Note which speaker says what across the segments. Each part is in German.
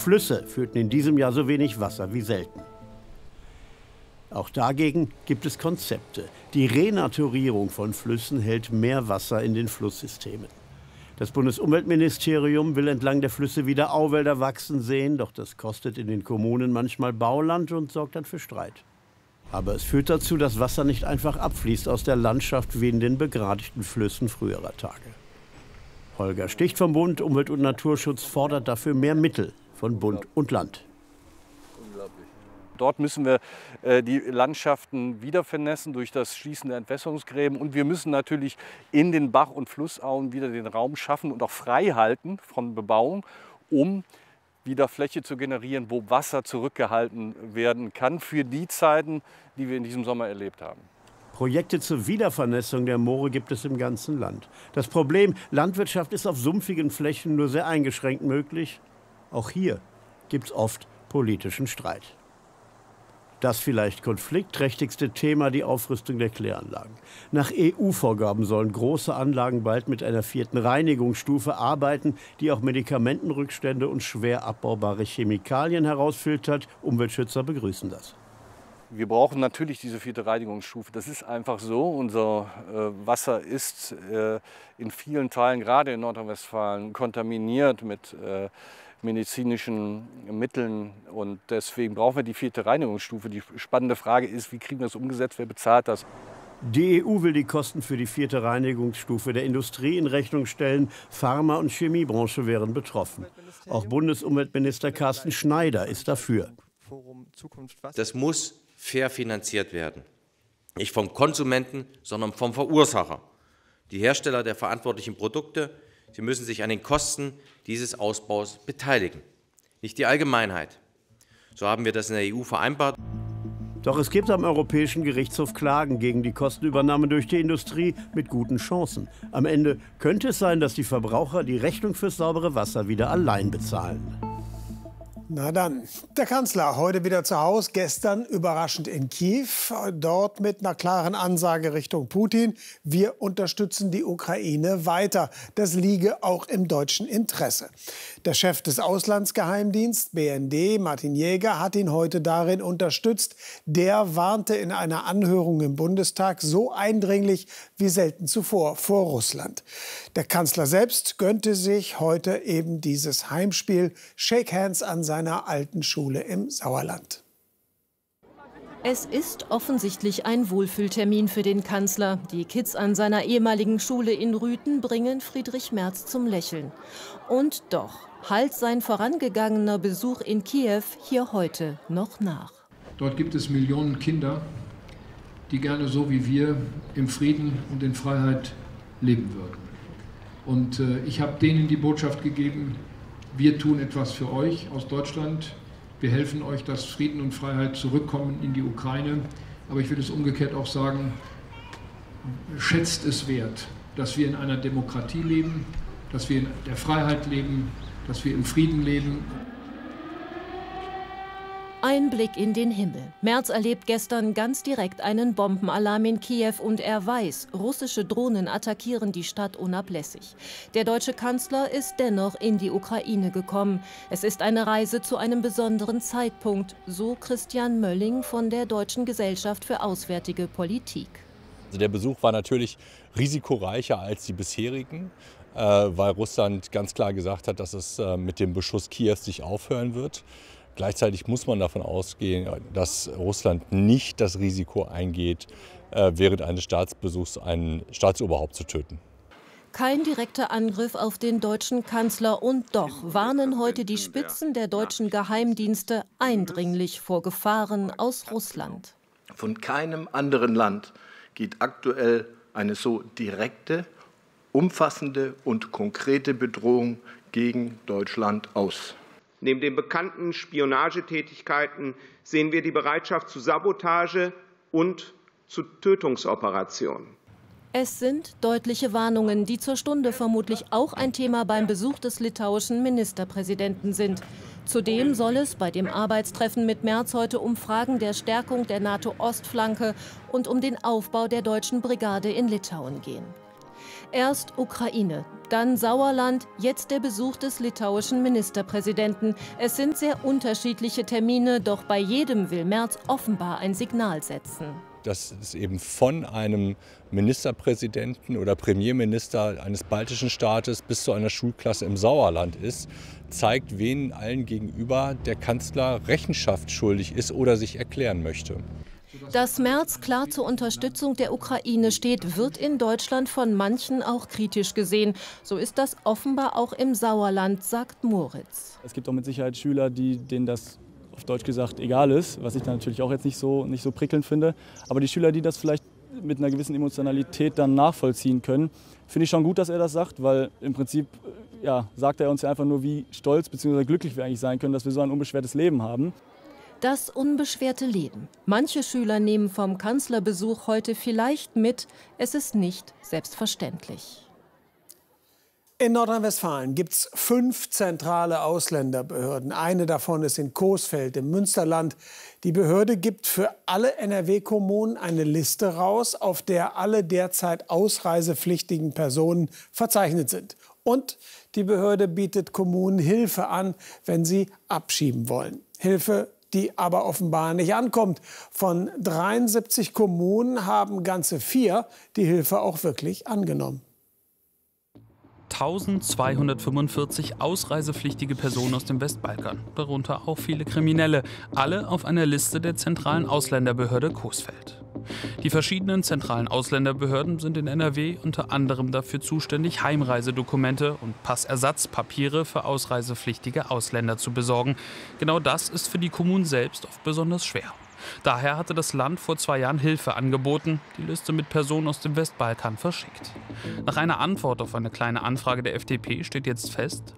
Speaker 1: Flüsse führten in diesem Jahr so wenig Wasser wie selten. Auch dagegen gibt es Konzepte. Die Renaturierung von Flüssen hält mehr Wasser in den Flusssystemen. Das Bundesumweltministerium will entlang der Flüsse wieder Auwälder wachsen sehen, doch das kostet in den Kommunen manchmal Bauland und sorgt dann für Streit. Aber es führt dazu, dass Wasser nicht einfach abfließt aus der Landschaft wie in den begradigten Flüssen früherer Tage. Holger Sticht vom Bund Umwelt- und Naturschutz fordert dafür mehr Mittel von Bund und Land.
Speaker 2: Dort müssen wir die Landschaften wieder vernässen durch das Schließen der Entwässerungsgräben. Und wir müssen natürlich in den Bach- und Flussauen wieder den Raum schaffen und auch frei halten von Bebauung, um wieder Fläche zu generieren, wo Wasser zurückgehalten werden kann für die Zeiten, die wir in diesem Sommer erlebt haben.
Speaker 1: Projekte zur Wiedervernässung der Moore gibt es im ganzen Land. Das Problem, Landwirtschaft ist auf sumpfigen Flächen nur sehr eingeschränkt möglich. Auch hier gibt es oft politischen Streit. Das vielleicht konfliktträchtigste Thema, die Aufrüstung der Kläranlagen. Nach EU-Vorgaben sollen große Anlagen bald mit einer 4. Reinigungsstufe arbeiten, die auch Medikamentenrückstände und schwer abbaubare Chemikalien herausfiltert. Umweltschützer begrüßen das.
Speaker 2: Wir brauchen natürlich diese 4. Reinigungsstufe. Das ist einfach so. Unser Wasser ist in vielen Teilen, gerade in Nordrhein-Westfalen, kontaminiert mit medizinischen Mitteln. Und deswegen brauchen wir die 4. Reinigungsstufe. Die spannende Frage ist, wie kriegen wir das umgesetzt? Wer bezahlt das?
Speaker 1: Die EU will die Kosten für die 4. Reinigungsstufe der Industrie in Rechnung stellen. Pharma- und Chemiebranche wären betroffen. Auch Bundesumweltminister Carsten Schneider ist dafür.
Speaker 3: Das muss fair finanziert werden. Nicht vom Konsumenten, sondern vom Verursacher. Die Hersteller der verantwortlichen Produkte, sie müssen sich an den Kosten dieses Ausbaus beteiligen, nicht die Allgemeinheit. So haben wir das in der EU vereinbart.
Speaker 1: Doch es gibt am Europäischen Gerichtshof Klagen gegen die Kostenübernahme durch die Industrie mit guten Chancen. Am Ende könnte es sein, dass die Verbraucher die Rechnung fürs saubere Wasser wieder allein bezahlen.
Speaker 4: Na dann, der Kanzler heute wieder zu Hause, gestern überraschend in Kiew, dort mit einer klaren Ansage Richtung Putin: Wir unterstützen die Ukraine weiter. Das liege auch im deutschen Interesse. Der Chef des Auslandsgeheimdienstes BND, Martin Jäger, hat ihn heute darin unterstützt. Der warnte in einer Anhörung im Bundestag so eindringlich wie selten zuvor vor Russland. Der Kanzler selbst gönnte sich heute eben dieses Heimspiel, Shake Hands an seiner alten Schule im Sauerland.
Speaker 5: Es ist offensichtlich ein Wohlfühltermin für den Kanzler. Die Kids an seiner ehemaligen Schule in Rüthen bringen Friedrich Merz zum Lächeln. Und doch hallt sein vorangegangener Besuch in Kiew hier heute noch nach.
Speaker 6: Dort gibt es Millionen Kinder, die gerne so wie wir im Frieden und in Freiheit leben würden. Und ich habe denen die Botschaft gegeben: Wir tun etwas für euch aus Deutschland. Wir helfen euch, dass Frieden und Freiheit zurückkommen in die Ukraine. Aber ich will es umgekehrt auch sagen: Schätzt es wert, dass wir in einer Demokratie leben, dass wir in der Freiheit leben, dass wir im Frieden leben.
Speaker 5: Ein Blick in den Himmel. Merz erlebt gestern ganz direkt einen Bombenalarm in Kiew und er weiß, russische Drohnen attackieren die Stadt unablässig. Der deutsche Kanzler ist dennoch in die Ukraine gekommen. Es ist eine Reise zu einem besonderen Zeitpunkt, so Christian Mölling von der Deutschen Gesellschaft für Auswärtige Politik.
Speaker 7: Also der Besuch war natürlich risikoreicher als die bisherigen, weil Russland ganz klar gesagt hat, dass es mit dem Beschuss Kiews nicht aufhören wird. Gleichzeitig muss man davon ausgehen, dass Russland nicht das Risiko eingeht, während eines Staatsbesuchs ein Staatsoberhaupt zu töten.
Speaker 5: Kein direkter Angriff auf den deutschen Kanzler und doch warnen heute die Spitzen der deutschen Geheimdienste eindringlich vor Gefahren aus Russland.
Speaker 8: Von keinem anderen Land geht aktuell eine so direkte, umfassende und konkrete Bedrohung gegen Deutschland aus.
Speaker 9: Neben den bekannten Spionagetätigkeiten sehen wir die Bereitschaft zu Sabotage und zu Tötungsoperationen.
Speaker 5: Es sind deutliche Warnungen, die zur Stunde vermutlich auch ein Thema beim Besuch des litauischen Ministerpräsidenten sind. Zudem soll es bei dem Arbeitstreffen mit Merz heute um Fragen der Stärkung der NATO-Ostflanke und um den Aufbau der deutschen Brigade in Litauen gehen. Erst Ukraine, dann Sauerland, jetzt der Besuch des litauischen Ministerpräsidenten. Es sind sehr unterschiedliche Termine, doch bei jedem will Merz offenbar ein Signal setzen.
Speaker 7: Dass es eben von einem Ministerpräsidenten oder Premierminister eines baltischen Staates bis zu einer Schulklasse im Sauerland ist, zeigt, wen allen gegenüber der Kanzler Rechenschaft schuldig ist oder sich erklären möchte.
Speaker 5: Dass Merz klar zur Unterstützung der Ukraine steht, wird in Deutschland von manchen auch kritisch gesehen. So ist das offenbar auch im Sauerland, sagt Moritz.
Speaker 10: Es gibt auch mit Sicherheit Schüler, denen das auf Deutsch gesagt egal ist, was ich dann natürlich auch jetzt nicht so prickelnd finde. Aber die Schüler, die das vielleicht mit einer gewissen Emotionalität dann nachvollziehen können, finde ich schon gut, dass er das sagt, weil im Prinzip sagt er uns ja einfach nur, wie stolz bzw. glücklich wir eigentlich sein können, dass wir so ein unbeschwertes Leben haben.
Speaker 5: Das unbeschwerte Leben. Manche Schüler nehmen vom Kanzlerbesuch heute vielleicht mit, es ist nicht selbstverständlich.
Speaker 4: In Nordrhein-Westfalen gibt es 5 zentrale Ausländerbehörden. Eine davon ist in Coesfeld im Münsterland. Die Behörde gibt für alle NRW-Kommunen eine Liste raus, auf der alle derzeit ausreisepflichtigen Personen verzeichnet sind. Und die Behörde bietet Kommunen Hilfe an, wenn sie abschieben wollen. Hilfe, die aber offenbar nicht ankommt. Von 73 Kommunen haben ganze 4 die Hilfe auch wirklich angenommen.
Speaker 11: 1245 ausreisepflichtige Personen aus dem Westbalkan, darunter auch viele Kriminelle, alle auf einer Liste der zentralen Ausländerbehörde Coesfeld. Die verschiedenen zentralen Ausländerbehörden sind in NRW unter anderem dafür zuständig, Heimreisedokumente und Passersatzpapiere für ausreisepflichtige Ausländer zu besorgen. Genau das ist für die Kommunen selbst oft besonders schwer. Daher hatte das Land vor 2 Jahren Hilfe angeboten, die Liste mit Personen aus dem Westbalkan verschickt. Nach einer Antwort auf eine kleine Anfrage der FDP steht jetzt fest: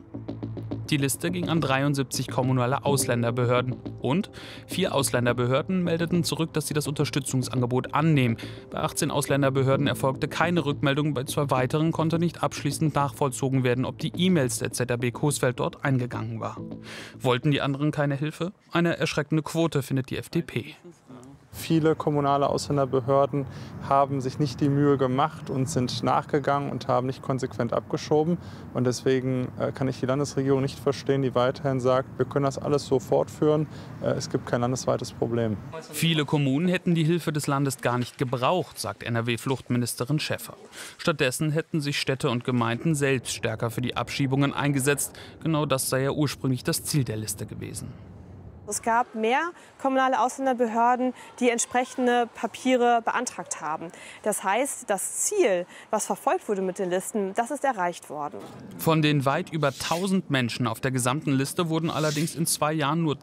Speaker 11: Die Liste ging an 73 kommunale Ausländerbehörden und 4 Ausländerbehörden meldeten zurück, dass sie das Unterstützungsangebot annehmen. Bei 18 Ausländerbehörden erfolgte keine Rückmeldung, bei 2 weiteren konnte nicht abschließend nachvollzogen werden, ob die E-Mails der ZAB Coesfeld dort eingegangen war. Wollten die anderen keine Hilfe? Eine erschreckende Quote, findet die FDP.
Speaker 12: Viele kommunale Ausländerbehörden haben sich nicht die Mühe gemacht und sind nachgegangen und haben nicht konsequent abgeschoben. Und deswegen kann ich die Landesregierung nicht verstehen, die weiterhin sagt, wir können das alles so fortführen, es gibt kein landesweites Problem.
Speaker 11: Viele Kommunen hätten die Hilfe des Landes gar nicht gebraucht, sagt NRW-Fluchtministerin Schäffer. Stattdessen hätten sich Städte und Gemeinden selbst stärker für die Abschiebungen eingesetzt. Genau das sei ja ursprünglich das Ziel der Liste gewesen.
Speaker 13: Es gab mehr kommunale Ausländerbehörden, die entsprechende Papiere beantragt haben. Das heißt, das Ziel, was verfolgt wurde mit den Listen, das ist erreicht worden.
Speaker 11: Von den weit über 1000 Menschen auf der gesamten Liste wurden allerdings in 2 Jahren nur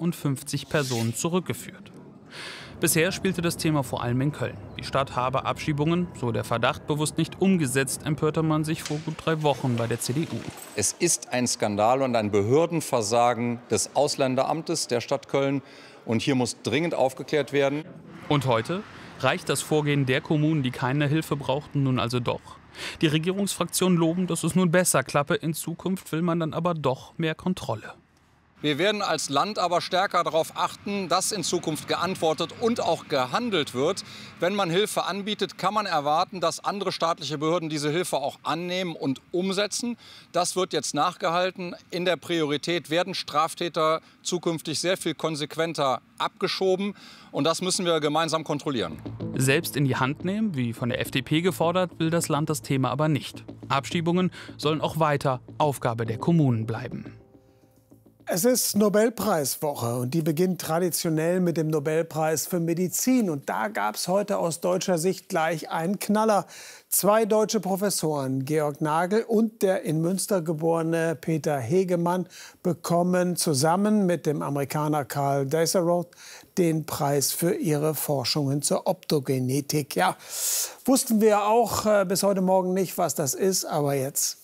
Speaker 11: 53 Personen zurückgeführt. Bisher spielte das Thema vor allem in Köln. Die Stadt habe Abschiebungen, so der Verdacht, bewusst nicht umgesetzt, empörte man sich vor gut 3 Wochen bei der CDU.
Speaker 14: Es ist ein Skandal und ein Behördenversagen des Ausländeramtes der Stadt Köln. Und hier muss dringend aufgeklärt werden.
Speaker 11: Und heute reicht das Vorgehen der Kommunen, die keine Hilfe brauchten, nun also doch. Die Regierungsfraktionen loben, dass es nun besser klappe. In Zukunft will man dann aber doch mehr Kontrolle.
Speaker 14: Wir werden als Land aber stärker darauf achten, dass in Zukunft geantwortet und auch gehandelt wird. Wenn man Hilfe anbietet, kann man erwarten, dass andere staatliche Behörden diese Hilfe auch annehmen und umsetzen. Das wird jetzt nachgehalten. In der Priorität werden Straftäter zukünftig sehr viel konsequenter abgeschoben. Und das müssen wir gemeinsam kontrollieren.
Speaker 11: Selbst in die Hand nehmen, wie von der FDP gefordert, will das Land das Thema aber nicht. Abschiebungen sollen auch weiter Aufgabe der Kommunen bleiben.
Speaker 4: Es ist Nobelpreiswoche und die beginnt traditionell mit dem Nobelpreis für Medizin. Und da gab es heute aus deutscher Sicht gleich einen Knaller. 2 deutsche Professoren, Georg Nagel und der in Münster geborene Peter Hegemann, bekommen zusammen mit dem Amerikaner Carl Deseroth den Preis für ihre Forschungen zur Optogenetik. Ja, wussten wir auch bis heute Morgen nicht, was das ist, aber jetzt.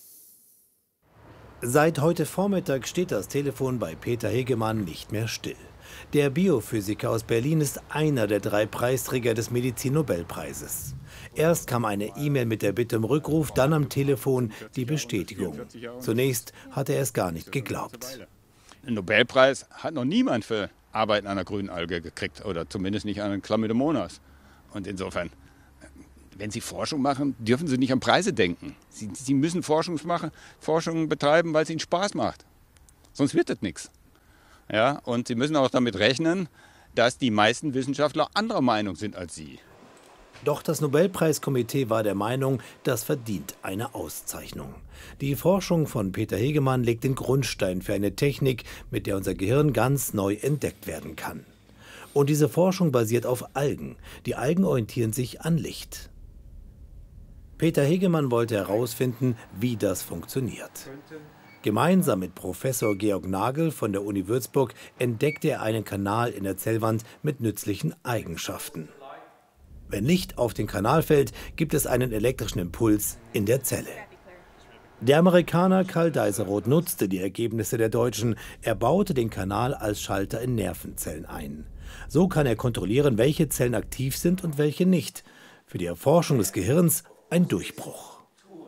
Speaker 15: Seit heute Vormittag steht das Telefon bei Peter Hegemann nicht mehr still. Der Biophysiker aus Berlin ist einer der 3 Preisträger des Medizin-Nobelpreises. Erst kam eine E-Mail mit der Bitte um Rückruf, dann am Telefon die Bestätigung. Zunächst hatte er es gar nicht geglaubt.
Speaker 16: Den Nobelpreis hat noch niemand für Arbeiten an der grünen Alge gekriegt, oder zumindest nicht an Chlamydomonas. Und insofern wenn Sie Forschung machen, dürfen Sie nicht an Preise denken. Sie müssen Forschung betreiben, weil es Ihnen Spaß macht. Sonst wird das nichts. Ja, und Sie müssen auch damit rechnen, dass die meisten Wissenschaftler anderer Meinung sind als Sie.
Speaker 15: Doch das Nobelpreiskomitee war der Meinung, das verdient eine Auszeichnung. Die Forschung von Peter Hegemann legt den Grundstein für eine Technik, mit der unser Gehirn ganz neu entdeckt werden kann. Und diese Forschung basiert auf Algen. Die Algen orientieren sich an Licht. Peter Hegemann wollte herausfinden, wie das funktioniert. Gemeinsam mit Professor Georg Nagel von der Uni Würzburg entdeckte er einen Kanal in der Zellwand mit nützlichen Eigenschaften. Wenn Licht auf den Kanal fällt, gibt es einen elektrischen Impuls in der Zelle. Der Amerikaner Karl Deiseroth nutzte die Ergebnisse der Deutschen. Er baute den Kanal als Schalter in Nervenzellen ein. So kann er kontrollieren, welche Zellen aktiv sind und welche nicht. Für die Erforschung des Gehirns ein Durchbruch.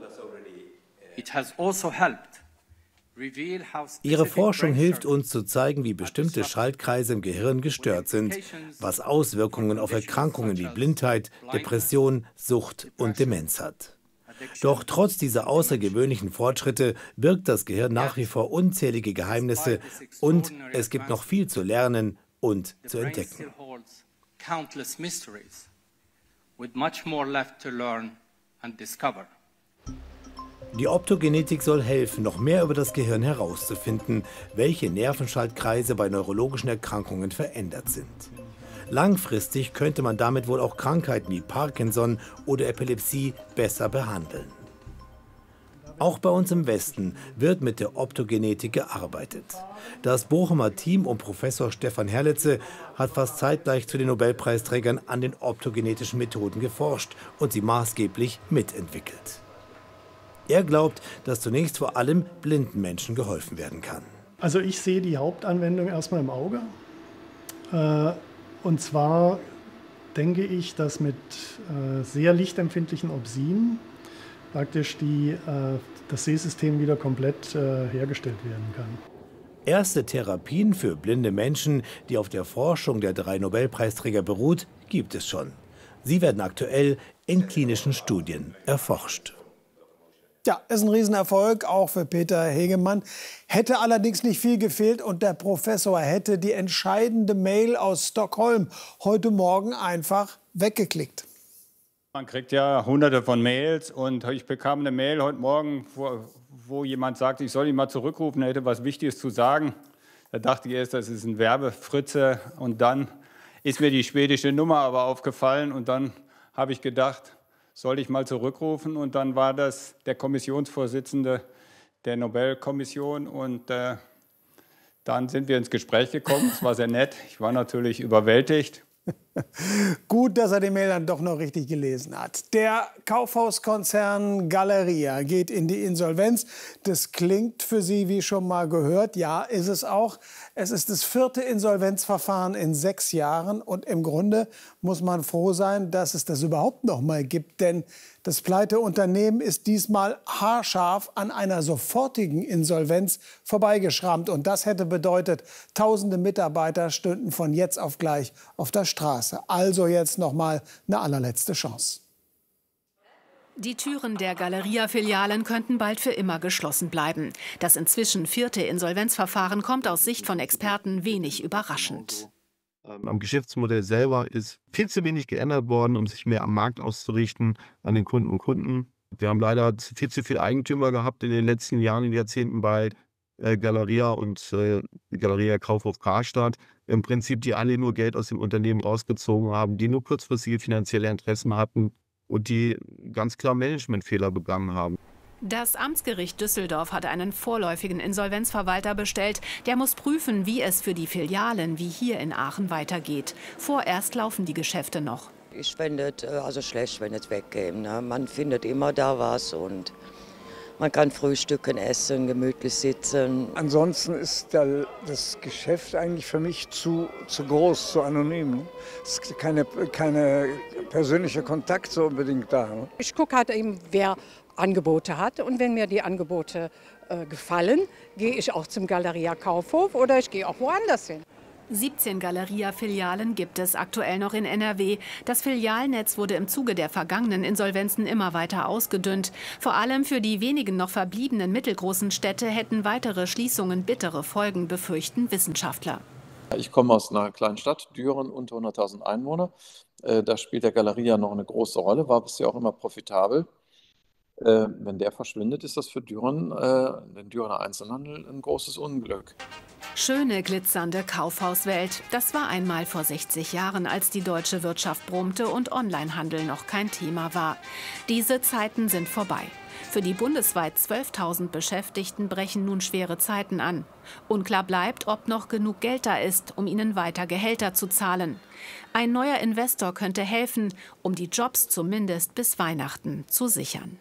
Speaker 15: Ihre Forschung hilft uns zu zeigen, wie bestimmte Schaltkreise im Gehirn gestört sind, was Auswirkungen auf Erkrankungen wie Blindheit, Depression, Sucht und Demenz hat. Doch trotz dieser außergewöhnlichen Fortschritte birgt das Gehirn nach wie vor unzählige Geheimnisse und es gibt noch viel zu lernen und zu entdecken. Die Optogenetik soll helfen, noch mehr über das Gehirn herauszufinden, welche Nervenschaltkreise bei neurologischen Erkrankungen verändert sind. Langfristig könnte man damit wohl auch Krankheiten wie Parkinson oder Epilepsie besser behandeln. Auch bei uns im Westen wird mit der Optogenetik gearbeitet. Das Bochumer Team um Professor Stefan Herlitze hat fast zeitgleich zu den Nobelpreisträgern an den optogenetischen Methoden geforscht und sie maßgeblich mitentwickelt. Er glaubt, dass zunächst vor allem blinden Menschen geholfen werden kann.
Speaker 17: Also ich sehe die Hauptanwendung erstmal im Auge. Und zwar denke ich, dass mit sehr lichtempfindlichen Opsien praktisch das Sehsystem wieder komplett hergestellt werden kann.
Speaker 15: Erste Therapien für blinde Menschen, die auf der Forschung der 3 Nobelpreisträger beruht, gibt es schon. Sie werden aktuell in klinischen Studien erforscht.
Speaker 4: Ja, ist ein Riesenerfolg, auch für Peter Hegemann. Hätte allerdings nicht viel gefehlt und der Professor hätte die entscheidende Mail aus Stockholm heute Morgen einfach weggeklickt.
Speaker 16: Man kriegt ja hunderte von Mails und ich bekam eine Mail heute Morgen, wo jemand sagte, ich soll ihn mal zurückrufen, er hätte was Wichtiges zu sagen. Da dachte ich erst, das ist ein Werbefritze und dann ist mir die schwedische Nummer aber aufgefallen und dann habe ich gedacht, soll ich mal zurückrufen und dann war das der Kommissionsvorsitzende der Nobelkommission und dann sind wir ins Gespräch gekommen. Es war sehr nett. Ich war natürlich überwältigt.
Speaker 4: Gut, dass er die Mail dann doch noch richtig gelesen hat. Der Kaufhauskonzern Galeria geht in die Insolvenz. Das klingt für Sie wie schon mal gehört. Ja, ist es auch. Es ist das 4. Insolvenzverfahren in 6 Jahren. Und im Grunde muss man froh sein, dass es das überhaupt noch mal gibt. Denn das Pleiteunternehmen ist diesmal haarscharf an einer sofortigen Insolvenz vorbeigeschrammt. Und das hätte bedeutet, tausende Mitarbeiter stünden von jetzt auf gleich auf der Straße. Also jetzt noch mal eine allerletzte Chance.
Speaker 18: Die Türen der Galeria-Filialen könnten bald für immer geschlossen bleiben. Das inzwischen 4. Insolvenzverfahren kommt aus Sicht von Experten wenig überraschend.
Speaker 19: Am Geschäftsmodell selber ist viel zu wenig geändert worden, um sich mehr am Markt auszurichten, an den Kunden und Kunden. Wir haben leider viel zu viele Eigentümer gehabt in den letzten Jahren, in den Jahrzehnten bei Galeria und Galeria Kaufhof Karstadt. Im Prinzip, die alle nur Geld aus dem Unternehmen rausgezogen haben, die nur kurzfristige finanzielle Interessen hatten und die ganz klar Managementfehler begangen haben.
Speaker 18: Das Amtsgericht Düsseldorf hat einen vorläufigen Insolvenzverwalter bestellt. Der muss prüfen, wie es für die Filialen wie hier in Aachen weitergeht. Vorerst laufen die Geschäfte noch.
Speaker 20: Ich fände es also schlecht, wenn es wegkäme. Ne? Man findet immer da was und man kann frühstücken, essen, gemütlich sitzen.
Speaker 21: Ansonsten ist das Geschäft eigentlich für mich zu groß, zu anonym. Es ist keine persönliche Kontakt so unbedingt da. Ne?
Speaker 22: Ich gucke halt eben, wer Angebote hat. Und wenn mir die Angebote gefallen, gehe ich auch zum Galeria Kaufhof oder ich gehe auch woanders hin.
Speaker 18: 17 Galeria-Filialen gibt es aktuell noch in NRW. Das Filialnetz wurde im Zuge der vergangenen Insolvenzen immer weiter ausgedünnt. Vor allem für die wenigen noch verbliebenen mittelgroßen Städte hätten weitere Schließungen bittere Folgen, befürchten Wissenschaftler.
Speaker 2: Ich komme aus einer kleinen Stadt, Düren, unter 100.000 Einwohner. Da spielt der Galeria noch eine große Rolle, war bisher auch immer profitabel. Wenn der verschwindet, ist das für Düren, den Dürener Einzelhandel, ein großes Unglück.
Speaker 18: Schöne, glitzernde Kaufhauswelt. Das war einmal vor 60 Jahren, als die deutsche Wirtschaft brummte und Onlinehandel noch kein Thema war. Diese Zeiten sind vorbei. Für die bundesweit 12.000 Beschäftigten brechen nun schwere Zeiten an. Unklar bleibt, ob noch genug Geld da ist, um ihnen weiter Gehälter zu zahlen. Ein neuer Investor könnte helfen, um die Jobs zumindest bis Weihnachten zu sichern.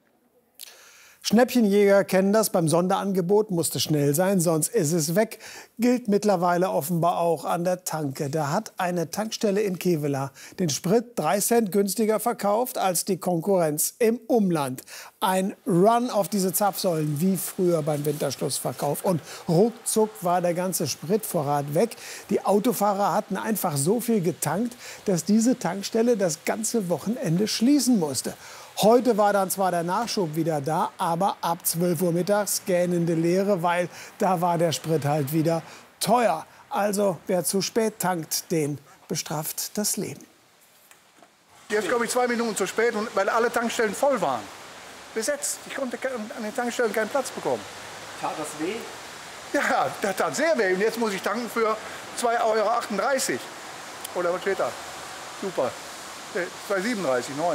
Speaker 4: Schnäppchenjäger kennen das, beim Sonderangebot musste schnell sein, sonst ist es weg. Gilt mittlerweile offenbar auch an der Tanke. Da hat eine Tankstelle in Kevela den Sprit 3 Cent günstiger verkauft als die Konkurrenz im Umland. Ein Run auf diese Zapfsäulen wie früher beim Winterschlussverkauf. Und ruckzuck war der ganze Spritvorrat weg. Die Autofahrer hatten einfach so viel getankt, dass diese Tankstelle das ganze Wochenende schließen musste. Heute war dann zwar der Nachschub wieder da, aber ab 12 Uhr mittags gähnende Leere, weil da war der Sprit halt wieder teuer. Also wer zu spät tankt, den bestraft das Leben.
Speaker 3: Jetzt komme ich 2 Minuten zu spät, weil alle Tankstellen voll waren. Besetzt. Ich konnte an den Tankstellen keinen Platz bekommen.
Speaker 23: Tat das weh?
Speaker 3: Ja, das tat sehr weh. Und jetzt muss ich tanken für 2,38 €. Oder was steht da? Super. 2,37, 9.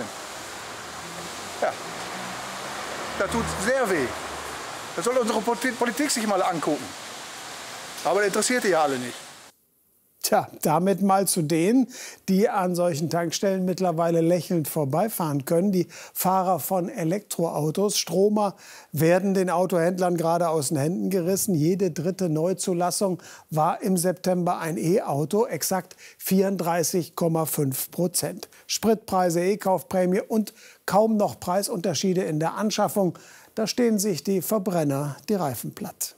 Speaker 3: Ja, das tut sehr weh. Das soll unsere Politik sich mal angucken. Aber das interessiert die ja alle nicht.
Speaker 4: Tja, damit mal zu denen, die an solchen Tankstellen mittlerweile lächelnd vorbeifahren können. Die Fahrer von Elektroautos. Stromer werden den Autohändlern gerade aus den Händen gerissen. Jede dritte Neuzulassung war im September ein E-Auto, exakt 34,5%. Spritpreise, E-Kaufprämie und kaum noch Preisunterschiede in der Anschaffung. Da stehen sich die Verbrenner die Reifen platt.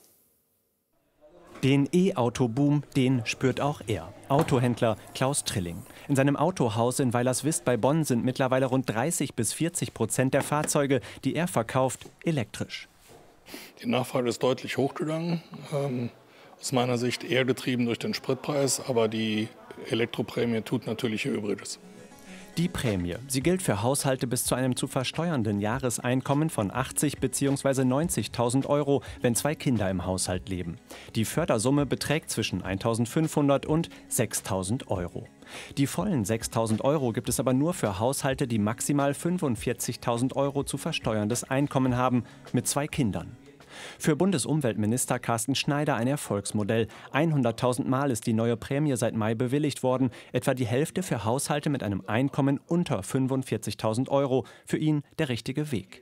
Speaker 24: Den E-Auto-Boom, den spürt auch er. Autohändler Klaus Trilling. In seinem Autohaus in Weilerswist bei Bonn sind mittlerweile rund 30–40% der Fahrzeuge, die er verkauft, elektrisch.
Speaker 25: Die Nachfrage ist deutlich hochgegangen. Aus meiner Sicht eher getrieben durch den Spritpreis, aber die Elektroprämie tut natürlich ihr Übriges.
Speaker 24: Die Prämie, sie gilt für Haushalte bis zu einem zu versteuernden Jahreseinkommen von 80.000 bzw. 90.000 €, wenn 2 Kinder im Haushalt leben. Die Fördersumme beträgt zwischen 1.500 und 6.000 €. Die vollen 6.000 € gibt es aber nur für Haushalte, die maximal 45.000 € zu versteuerndes Einkommen haben, mit 2 Kindern. Für Bundesumweltminister Carsten Schneider ein Erfolgsmodell. 100.000 Mal ist die neue Prämie seit Mai bewilligt worden. Etwa die Hälfte für Haushalte mit einem Einkommen unter 45.000 €. Für ihn der richtige Weg.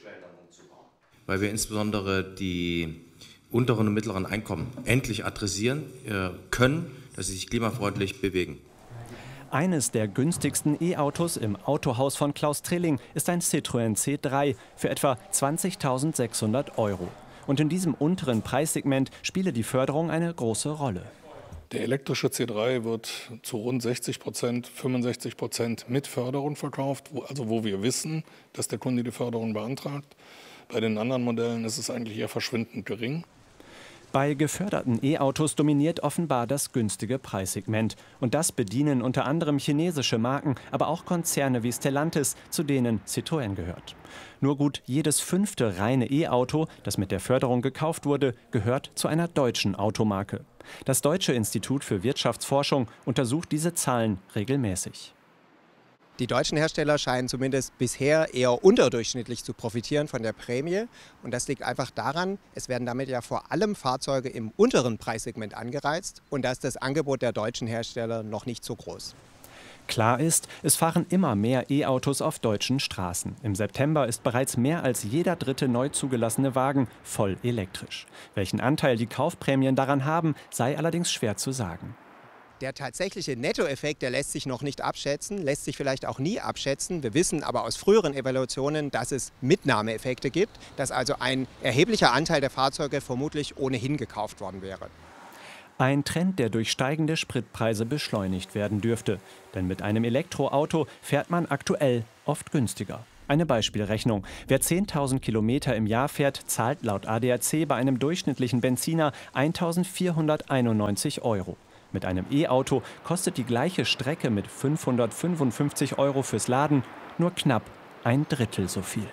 Speaker 26: Weil wir insbesondere die unteren und mittleren Einkommen endlich adressieren können, dass sie sich klimafreundlich bewegen.
Speaker 24: Eines der günstigsten E-Autos im Autohaus von Klaus Trilling ist ein Citroën C3 für etwa 20.600 €. Und in diesem unteren Preissegment spiele die Förderung eine große Rolle.
Speaker 25: Der elektrische C3 wird zu rund 60%, 65% mit Förderung verkauft, wo wir wissen, dass der Kunde die Förderung beantragt. Bei den anderen Modellen ist es eigentlich eher verschwindend gering.
Speaker 24: Bei geförderten E-Autos dominiert offenbar das günstige Preissegment. Und das bedienen unter anderem chinesische Marken, aber auch Konzerne wie Stellantis, zu denen Citroën gehört. Nur gut jedes 5. reine E-Auto, das mit der Förderung gekauft wurde, gehört zu einer deutschen Automarke. Das Deutsche Institut für Wirtschaftsforschung untersucht diese Zahlen regelmäßig.
Speaker 27: Die deutschen Hersteller scheinen zumindest bisher eher unterdurchschnittlich zu profitieren von der Prämie. Und das liegt einfach daran, es werden damit ja vor allem Fahrzeuge im unteren Preissegment angereizt. Und da ist das Angebot der deutschen Hersteller noch nicht so groß.
Speaker 24: Klar ist, es fahren immer mehr E-Autos auf deutschen Straßen. Im September ist bereits mehr als jeder dritte neu zugelassene Wagen voll elektrisch. Welchen Anteil die Kaufprämien daran haben, sei allerdings schwer zu sagen.
Speaker 27: Der tatsächliche Nettoeffekt, der lässt sich noch nicht abschätzen, lässt sich vielleicht auch nie abschätzen. Wir wissen aber aus früheren Evaluationen, dass es Mitnahmeeffekte gibt, dass also ein erheblicher Anteil der Fahrzeuge vermutlich ohnehin gekauft worden wäre.
Speaker 24: Ein Trend, der durch steigende Spritpreise beschleunigt werden dürfte. Denn mit einem Elektroauto fährt man aktuell oft günstiger. Eine Beispielrechnung. Wer 10.000 Kilometer im Jahr fährt, zahlt laut ADAC bei einem durchschnittlichen Benziner 1.491 €. Mit einem E-Auto kostet die gleiche Strecke mit 555 € fürs Laden nur knapp ein Drittel so viel.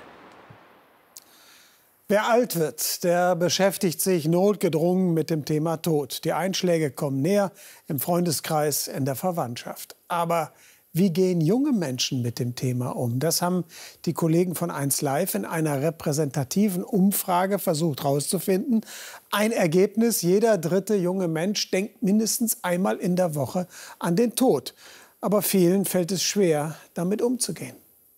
Speaker 4: Wer alt wird, der beschäftigt sich notgedrungen mit dem Thema Tod. Die Einschläge kommen näher im Freundeskreis, in der Verwandtschaft. Aber wie gehen junge Menschen mit dem Thema um? Das haben die Kollegen von 1Live in einer repräsentativen Umfrage versucht herauszufinden. Ein Ergebnis: Jeder dritte junge Mensch denkt mindestens einmal in der Woche an den Tod. Aber vielen fällt es schwer, damit umzugehen.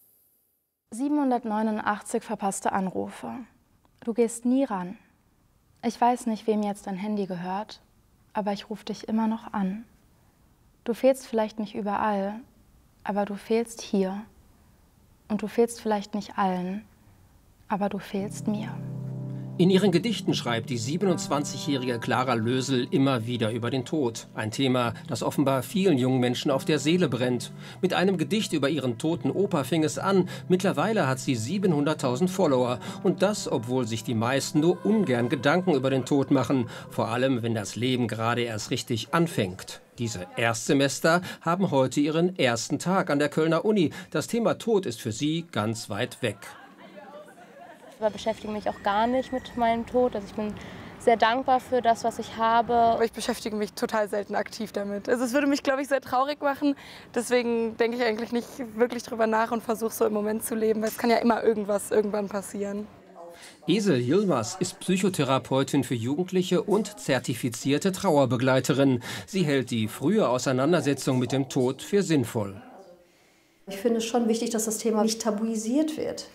Speaker 1: 789 verpasste Anrufe. Du gehst nie ran. Ich weiß nicht, wem jetzt dein Handy gehört, aber ich rufe dich immer noch an. Du fehlst vielleicht nicht überall, aber du fehlst hier. Und du fehlst vielleicht nicht allen, aber du fehlst mir.
Speaker 6: In ihren Gedichten schreibt die 27-jährige Clara Lösel immer wieder über den Tod. Ein Thema, das offenbar vielen jungen Menschen auf der Seele brennt. Mit einem Gedicht über ihren toten Opa fing es an. Mittlerweile hat sie 700.000 Follower. Und das, obwohl sich die meisten nur ungern Gedanken über den Tod machen. Vor allem, wenn das Leben gerade erst richtig anfängt. Diese Erstsemester haben heute ihren ersten Tag an der Kölner Uni. Das Thema Tod ist für sie ganz weit weg.
Speaker 7: Ich beschäftige mich auch gar nicht mit meinem Tod. Also ich bin sehr dankbar für das, was ich habe.
Speaker 8: Aber ich beschäftige mich total selten aktiv damit. Also es würde mich, glaube ich, sehr traurig machen. Deswegen denke ich eigentlich nicht wirklich drüber nach und versuche so im Moment zu leben. Weil es kann ja immer irgendwann passieren.
Speaker 6: Esel Yilmaz ist Psychotherapeutin für Jugendliche und zertifizierte Trauerbegleiterin. Sie hält die frühe Auseinandersetzung mit dem Tod für sinnvoll.
Speaker 9: Ich finde es schon wichtig, dass das Thema nicht tabuisiert wird.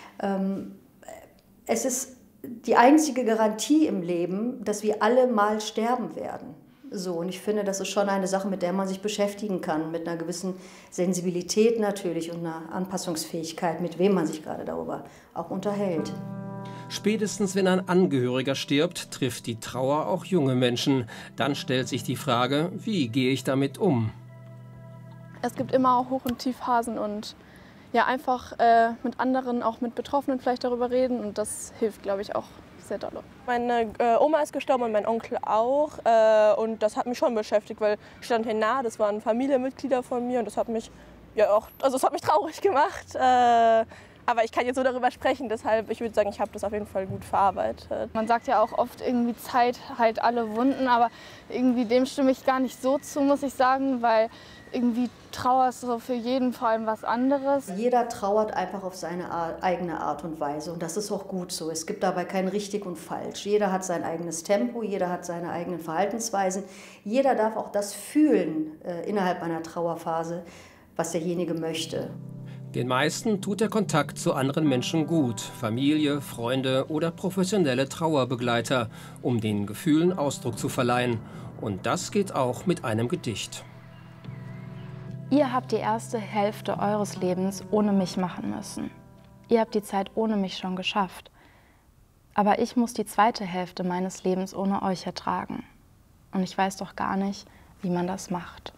Speaker 9: Es ist die einzige Garantie im Leben, dass wir alle mal sterben werden. So, und ich finde, das ist schon eine Sache, mit der man sich beschäftigen kann, mit einer gewissen Sensibilität natürlich und einer Anpassungsfähigkeit, mit wem man sich gerade darüber auch unterhält.
Speaker 6: Spätestens wenn ein Angehöriger stirbt, trifft die Trauer auch junge Menschen. Dann stellt sich die Frage, wie gehe ich damit um?
Speaker 8: Es gibt immer Hoch- und Tiefphasen und ja, einfach mit anderen, auch mit Betroffenen vielleicht darüber reden und das hilft, glaube ich, auch sehr doll.
Speaker 7: Meine Oma ist gestorben und mein Onkel auch und das hat mich schon beschäftigt, weil ich stand hier nah, das waren Familienmitglieder von mir und das hat mich ja auch, also es hat mich traurig gemacht. Aber ich kann jetzt so darüber sprechen, deshalb, ich würde sagen, ich habe das auf jeden Fall gut verarbeitet.
Speaker 8: Man sagt ja auch oft, irgendwie Zeit heilt alle Wunden, aber irgendwie dem stimme ich gar nicht so zu, muss ich sagen, weil irgendwie Trauer ist so für jeden vor allem was anderes.
Speaker 9: Jeder trauert einfach auf seine eigene Art und Weise und das ist auch gut so. Es gibt dabei kein richtig und falsch. Jeder hat sein eigenes Tempo, jeder hat seine eigenen Verhaltensweisen. Jeder darf auch das fühlen innerhalb einer Trauerphase, was derjenige möchte.
Speaker 6: Den meisten tut der Kontakt zu anderen Menschen gut. Familie, Freunde oder professionelle Trauerbegleiter, um den Gefühlen Ausdruck zu verleihen. Und das geht auch mit einem Gedicht.
Speaker 1: Ihr habt die erste Hälfte eures Lebens ohne mich machen müssen. Ihr habt die Zeit ohne mich schon geschafft. Aber ich muss die zweite Hälfte meines Lebens ohne euch ertragen. Und ich weiß doch gar nicht, wie man das macht.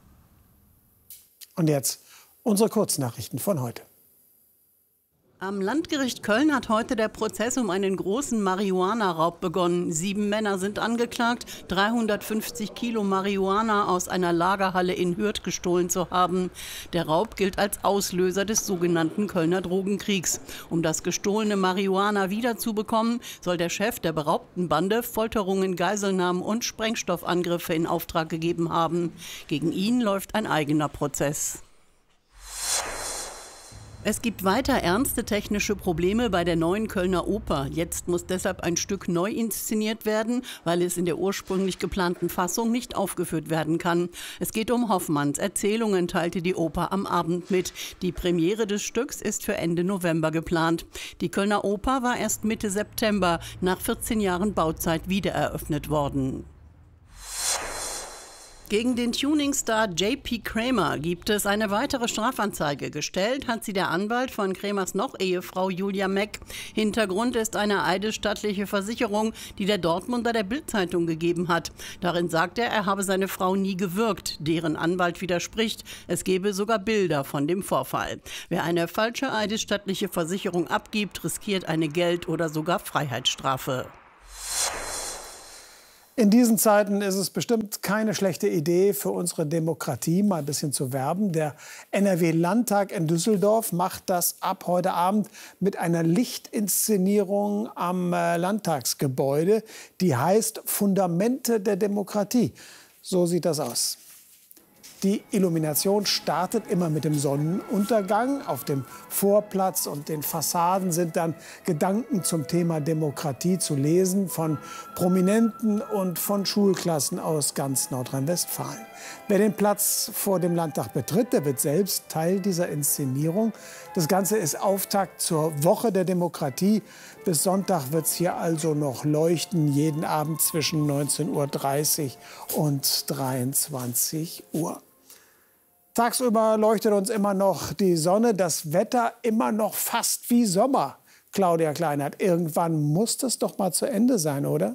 Speaker 4: Und jetzt unsere Kurznachrichten von heute.
Speaker 10: Am Landgericht Köln hat heute der Prozess um einen großen Marihuana-Raub begonnen. 7 Männer sind angeklagt, 350 Kilo Marihuana aus einer Lagerhalle in Hürth gestohlen zu haben. Der Raub gilt als Auslöser des sogenannten Kölner Drogenkriegs. Um das gestohlene Marihuana wiederzubekommen, soll der Chef der beraubten Bande Folterungen, Geiselnahmen und Sprengstoffangriffe in Auftrag gegeben haben. Gegen ihn läuft ein eigener Prozess. Es gibt weiter ernste technische Probleme bei der neuen Kölner Oper. Jetzt muss deshalb ein Stück neu inszeniert werden, weil es in der ursprünglich geplanten Fassung nicht aufgeführt werden kann. Es geht um Hoffmanns Erzählungen, teilte die Oper am Abend mit. Die Premiere des Stücks ist für Ende November geplant. Die Kölner Oper war erst Mitte September nach 14 Jahren Bauzeit wiedereröffnet worden. Gegen den Tuningstar JP Cramer gibt es eine weitere Strafanzeige. Gestellt hat sie der Anwalt von Cramers Noch-Ehefrau Julia Meck. Hintergrund ist eine eidesstattliche Versicherung, die der Dortmunder der Bild-Zeitung gegeben hat. Darin sagt er habe seine Frau nie gewürgt. Deren Anwalt widerspricht. Es gebe sogar Bilder von dem Vorfall. Wer eine falsche eidesstattliche Versicherung abgibt, riskiert eine Geld- oder sogar Freiheitsstrafe.
Speaker 4: In diesen Zeiten ist es bestimmt keine schlechte Idee für unsere Demokratie, mal ein bisschen zu werben. Der NRW-Landtag in Düsseldorf macht das ab heute Abend mit einer Lichtinszenierung am Landtagsgebäude. Die heißt Fundamente der Demokratie. So sieht das aus. Die Illumination startet immer mit dem Sonnenuntergang. Auf dem Vorplatz und den Fassaden sind dann Gedanken zum Thema Demokratie zu lesen von Prominenten und von Schulklassen aus ganz Nordrhein-Westfalen. Wer den Platz vor dem Landtag betritt, der wird selbst Teil dieser Inszenierung. Das Ganze ist Auftakt zur Woche der Demokratie. Bis Sonntag wird es hier also noch leuchten, jeden Abend zwischen 19:30 Uhr und 23 Uhr. Tagsüber leuchtet uns immer noch die Sonne, das Wetter immer noch fast wie Sommer. Claudia Kleinert, irgendwann muss das doch mal zu Ende sein, oder?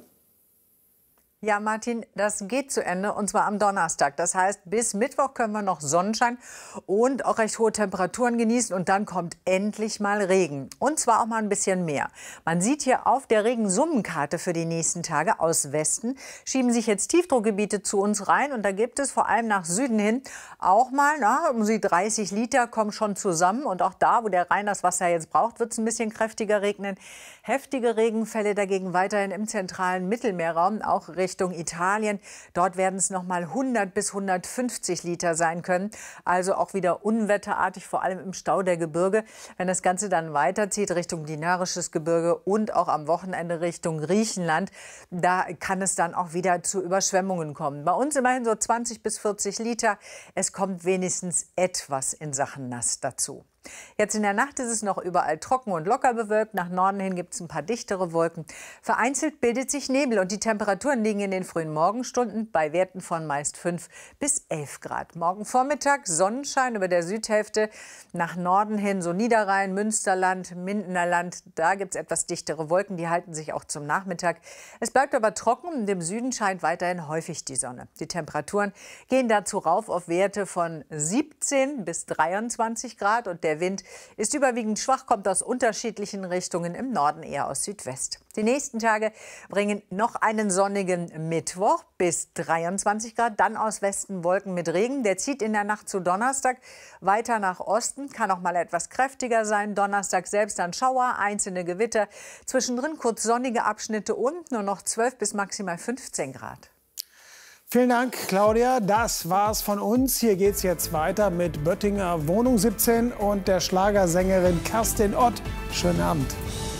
Speaker 5: Ja, Martin, das geht zu Ende, und zwar am Donnerstag. Das heißt, bis Mittwoch können wir noch Sonnenschein und auch recht hohe Temperaturen genießen. Und dann kommt endlich mal Regen. Und zwar auch mal ein bisschen mehr. Man sieht hier auf der Regensummenkarte für die nächsten Tage aus Westen schieben sich jetzt Tiefdruckgebiete zu uns rein. Und da gibt es vor allem nach Süden hin auch mal, um die 30 Liter kommen schon zusammen. Und auch da, wo der Rhein das Wasser jetzt braucht, wird es ein bisschen kräftiger regnen. Heftige Regenfälle dagegen weiterhin im zentralen Mittelmeerraum, auch Richtung Italien. Dort werden es noch mal 100 bis 150 Liter sein können. Also auch wieder unwetterartig, vor allem im Stau der Gebirge. Wenn das Ganze dann weiterzieht Richtung Dinarisches Gebirge und auch am Wochenende Richtung Griechenland, da kann es dann auch wieder zu Überschwemmungen kommen. Bei uns immerhin so 20 bis 40 Liter. Es kommt wenigstens etwas in Sachen nass dazu. Jetzt in der Nacht ist es noch überall trocken und locker bewölkt. Nach Norden hin gibt es ein paar dichtere Wolken. Vereinzelt bildet sich Nebel und die Temperaturen liegen in den frühen Morgenstunden bei Werten von meist 5 bis 11 Grad. Morgen Vormittag Sonnenschein über der Südhälfte. Nach Norden hin so Niederrhein, Münsterland, Mindener Land. Da gibt es etwas dichtere Wolken, die halten sich auch zum Nachmittag. Es bleibt aber trocken und im Süden scheint weiterhin häufig die Sonne. Die Temperaturen gehen dazu rauf auf Werte von 17 bis 23 Grad und der Wind ist überwiegend schwach, kommt aus unterschiedlichen Richtungen, im Norden eher aus Südwest. Die nächsten Tage bringen noch einen sonnigen Mittwoch bis 23 Grad, dann aus Westen Wolken mit Regen. Der zieht in der Nacht zu Donnerstag weiter nach Osten, kann auch mal etwas kräftiger sein. Donnerstag selbst dann Schauer, einzelne Gewitter, zwischendrin kurz sonnige Abschnitte und nur noch 12 bis maximal 15 Grad.
Speaker 4: Vielen Dank, Claudia. Das war's von uns. Hier geht's jetzt weiter mit Böttinger Wohnung 17 und der Schlagersängerin Kerstin Ott. Schönen Abend.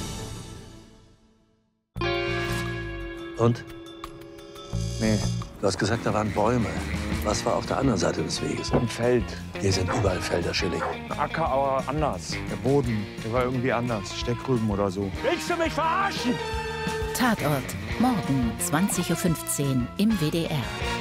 Speaker 11: Und? Nee. Du hast gesagt, da waren Bäume. Was war auf der anderen Seite des Weges?
Speaker 12: Ein Feld.
Speaker 11: Hier sind überall Felder, Schilling.
Speaker 12: Ein Acker, aber anders. Der Boden, der war irgendwie anders. Steckrüben oder so. Willst du mich verarschen?
Speaker 13: Tatort. Morgen 20:15 Uhr im WDR.